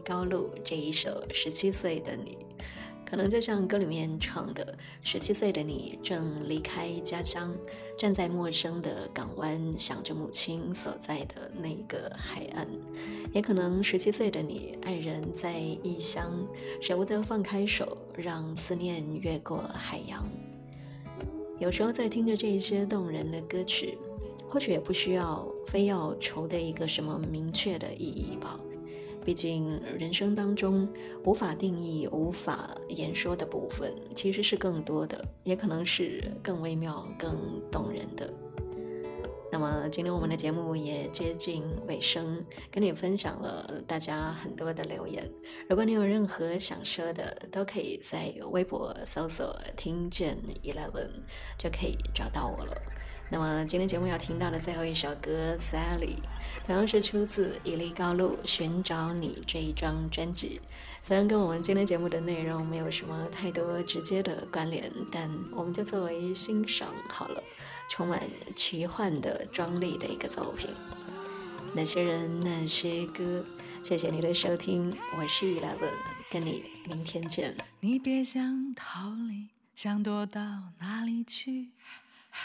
高露这一首17岁的你，可能就像歌里面唱的，17岁的你正离开家乡，站在陌生的港湾，想着母亲所在的那个海岸。也可能17岁的你，爱人在异乡，舍不得放开手，让思念越过海洋。有时候在听着这些动人的歌曲，或许也不需要非要求的一个什么明确的意义吧。毕竟人生当中无法定义、无法言说的部分，其实是更多的，也可能是更微妙、更动人的。那么今天我们的节目也接近尾声，跟你分享了大家很多的留言。如果你有任何想说的，都可以在微博搜索听见11就可以找到我了。那么今天节目要听到的最后一首歌 Sally 同样是出自伊利高露寻找你这一张专辑。虽然跟我们今天节目的内容没有什么太多直接的关联，但我们就作为欣赏好了，充满奇幻的张力的一个作品。那些人那些歌，谢谢你的收听，我是11，跟你明天见。 你别想逃离，想躲到哪里去，